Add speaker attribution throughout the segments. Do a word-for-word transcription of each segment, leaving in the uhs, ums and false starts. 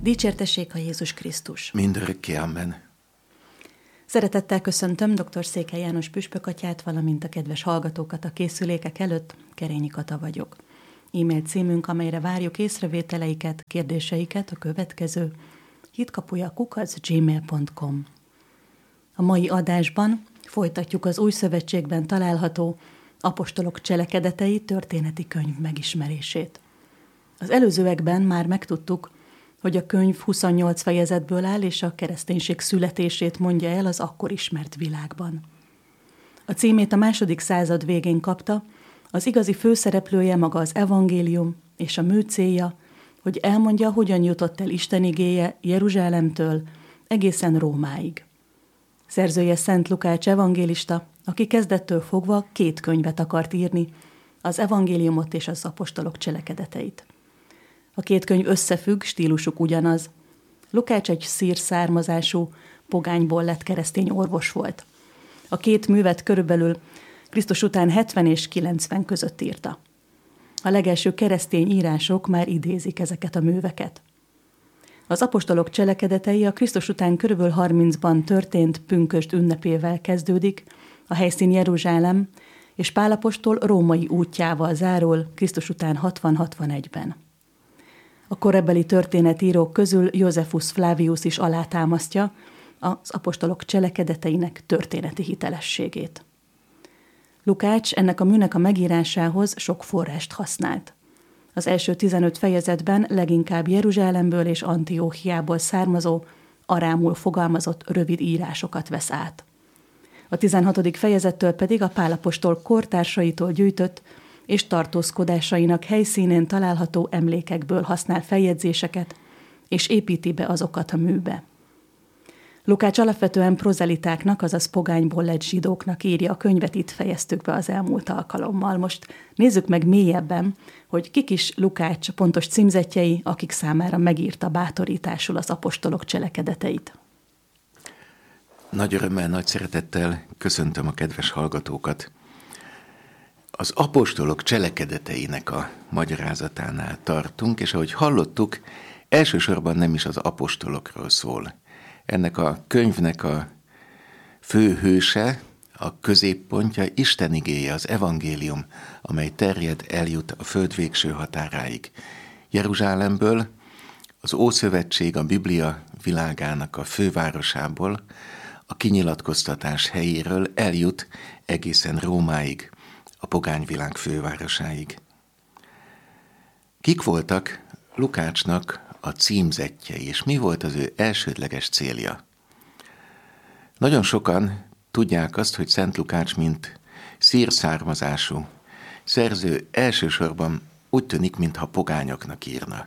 Speaker 1: Dicsértessék a Jézus Krisztus!
Speaker 2: Mindörökké, amen.
Speaker 1: Szeretettel köszöntöm dr. Székely János püspökatyát, valamint a kedves hallgatókat a készülékek előtt. Kerényi Kata vagyok. E-mail címünk, amelyre várjuk észrevételeiket, kérdéseiket a következő: hitkapuja kukac gmail pont com. A mai adásban folytatjuk az Új Szövetségben található apostolok cselekedetei történeti könyv megismerését. Az előzőekben már megtudtuk, hogy a könyv huszonnyolc fejezetből áll, és a kereszténység születését mondja el az akkor ismert világban. A címét a második század végén kapta, az igazi főszereplője maga az evangélium, és a mű célja, hogy elmondja, hogyan jutott el Isten igéje Jeruzsálemtől egészen Rómáig. Szerzője Szent Lukács evangélista, aki kezdettől fogva két könyvet akart írni, az evangéliumot és az apostolok cselekedeteit. A két könyv összefügg, stílusuk ugyanaz. Lukács egy szír származású, pogányból lett keresztény orvos volt. A két művet körülbelül Krisztus után hetven és kilencven között írta. A legelső keresztény írások már idézik ezeket a műveket. Az apostolok cselekedetei a Krisztus után körülbelül harmincban történt pünkösd ünnepével kezdődik, a helyszín Jeruzsálem, és Pál apostol római útjával zárul Krisztus után hatvan-hatvanegyben. A korabeli történetírók közül Josephus Flavius is alátámasztja az apostolok cselekedeteinek történeti hitelességét. Lukács ennek a műnek a megírásához sok forrást használt. Az első tizenöt fejezetben leginkább Jeruzsálemből és Antióchiából származó, arámul fogalmazott rövid írásokat vesz át. A tizenhatodik fejezettől pedig a Pál apostol kortársaitól gyűjtött és tartózkodásainak helyszínén található emlékekből használ feljegyzéseket, és építi be azokat a műbe. Lukács alapvetően prozelitáknak, azaz pogányból lett zsidóknak írja a könyvet, itt fejeztük be az elmúlt alkalommal. Most nézzük meg mélyebben, hogy kik is Lukács pontos címzetjei, akik számára megírta bátorításul az apostolok cselekedeteit.
Speaker 2: Nagy örömmel, nagy szeretettel köszöntöm a kedves hallgatókat. Az apostolok cselekedeteinek a magyarázatánál tartunk, és ahogy hallottuk, elsősorban nem is az apostolokról szól. Ennek a könyvnek a fő hőse, a középpontja Isten igéje, az evangélium, amely terjed, eljut a föld végső határáig. Jeruzsálemből, az Ószövetség, a Biblia világának a fővárosából, a kinyilatkoztatás helyéről eljut egészen Rómáig, a pogányvilág fővárosáig. Kik voltak Lukácsnak a címzettjei, és mi volt az ő elsődleges célja? Nagyon sokan tudják azt, hogy Szent Lukács, mint szír származású szerző, elsősorban úgy tűnik, mintha pogányoknak írna.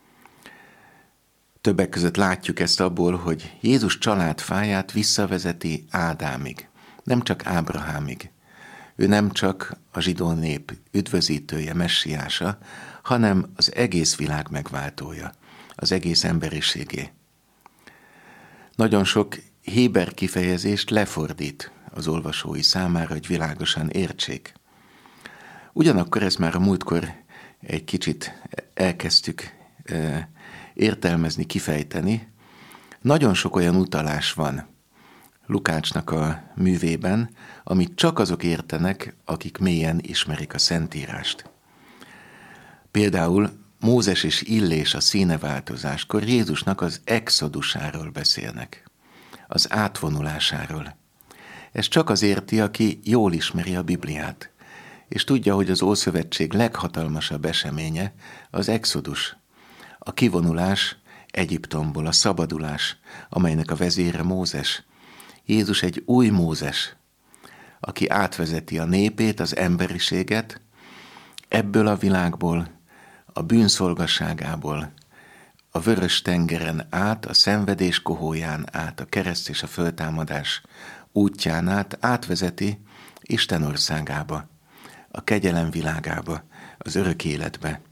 Speaker 2: Többek között látjuk ezt abból, hogy Jézus családfáját visszavezeti Ádámig, nem csak Ábrahámig. Ő nem csak a zsidó nép üdvözítője, messiása, hanem az egész világ megváltója, az egész emberiségé. Nagyon sok héber kifejezést lefordít az olvasói számára, hogy világosan értsék. Ugyanakkor ezt már a múltkor egy kicsit elkezdtük e, értelmezni, kifejteni. Nagyon sok olyan utalás van Lukácsnak a művében, amit csak azok értenek, akik mélyen ismerik a Szentírást. Például Mózes és Illés a színeváltozáskor Jézusnak az exodusáról beszélnek, az átvonulásáról. Ez csak az érti, aki jól ismeri a Bibliát, és tudja, hogy az Ószövetség leghatalmasabb eseménye az exodus, a kivonulás Egyiptomból, a szabadulás, amelynek a vezére Mózes. Jézus egy új Mózes, aki átvezeti a népét, az emberiséget ebből a világból, a bűnszolgasságából, a vörös tengeren át, a szenvedés kohóján át, a kereszt és a föltámadás útján át, átvezeti Isten országába, a kegyelem világába, az örök életbe.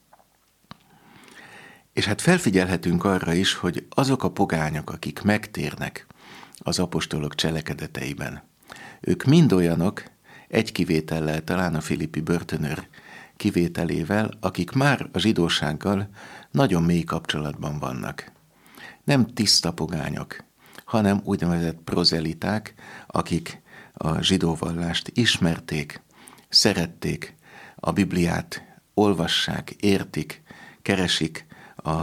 Speaker 2: És hát felfigyelhetünk arra is, hogy azok a pogányok, akik megtérnek az apostolok cselekedeteiben, ők mind olyanok, egy kivétellel talán a filippi börtönőr kivételével, akik már a zsidósággal nagyon mély kapcsolatban vannak. Nem tiszta pogányok, hanem úgynevezett prozeliták, akik a zsidó vallást ismerték, szerették, a Bibliát olvassák, értik, keresik